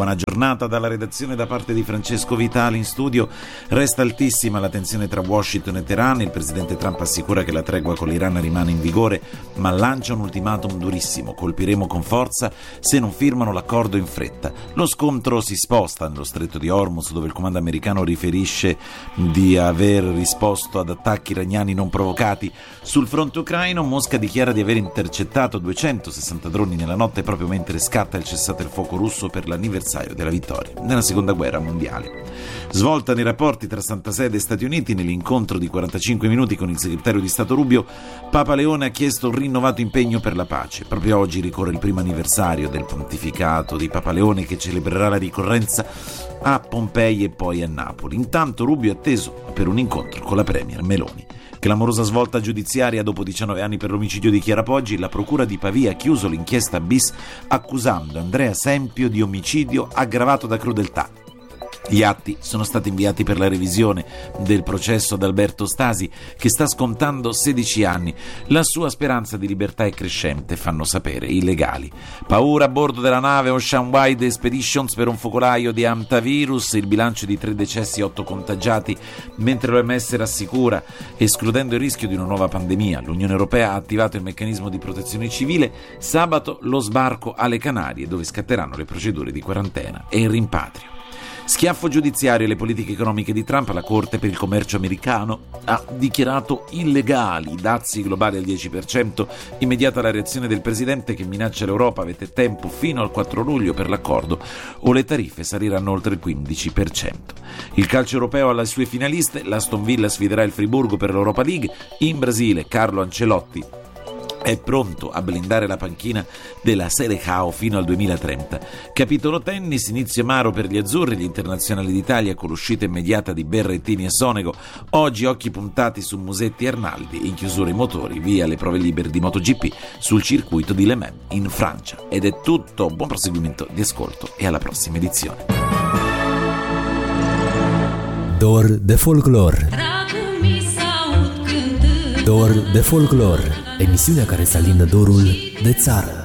Buona giornata dalla redazione da parte di Francesco Vitali. In studio resta altissima la tensione tra Washington e Teheran. Il presidente Trump assicura che la tregua con l'Iran rimane in vigore, ma lancia un ultimatum durissimo: colpiremo con forza se non firmano l'accordo in fretta. Lo scontro si sposta nello stretto di Hormuz, dove il comando americano riferisce di aver risposto ad attacchi iraniani non provocati. Sul fronte ucraino, Mosca dichiara di aver intercettato 260 droni nella notte proprio mentre scatta il cessate il fuoco russo per l'anniversario della vittoria nella seconda guerra mondiale. Svolta nei rapporti tra Santa Sede e Stati Uniti. Nell'incontro di 45 minuti con il segretario di Stato Rubio, Papa Leone ha chiesto un rinnovato impegno per la pace. Proprio oggi ricorre il primo anniversario del pontificato di Papa Leone, che celebrerà la ricorrenza a Pompei e poi a Napoli. Intanto Rubio è atteso per un incontro con la premier Meloni. Clamorosa svolta giudiziaria: dopo 19 anni per l'omicidio di Chiara Poggi, la procura di Pavia ha chiuso l'inchiesta bis accusando Andrea Sempio di omicidio aggravato da crudeltà. Gli atti sono stati inviati per la revisione del processo ad Alberto Stasi, che sta scontando 16 anni. La sua speranza di libertà è crescente, fanno sapere i legali. Paura a bordo della nave Ocean Wide Expeditions per un focolaio di hantavirus, il bilancio di 3 decessi e 8 contagiati, mentre l'OMS rassicura, escludendo il rischio di una nuova pandemia. L'Unione Europea ha attivato il meccanismo di protezione civile. Sabato lo sbarco alle Canarie, dove scatteranno le procedure di quarantena e il rimpatrio. Schiaffo giudiziario alle politiche economiche di Trump. La Corte per il commercio americano ha dichiarato illegali i dazi globali al 10%. Immediata la reazione del presidente, che minaccia l'Europa: avete tempo fino al 4 luglio per l'accordo o le tariffe saliranno oltre il 15%. Il calcio europeo ha le sue finaliste. L'Aston Villa sfiderà il Friburgo per l'Europa League. In Brasile Carlo Ancelotti è pronto a blindare la panchina della Serie A fino al 2030. Capitolo tennis, inizio amaro per gli azzurri, gli internazionali d'Italia con l'uscita immediata di Berrettini e Sonego. Oggi occhi puntati su Musetti e Arnaldi. In chiusura i motori, via le prove libere di MotoGP sul circuito di Le Mans in Francia. Ed è tutto, buon proseguimento di ascolto e alla prossima edizione. Dor de folclor. Dor de folclor, emisiunea care să alină dorul de țară.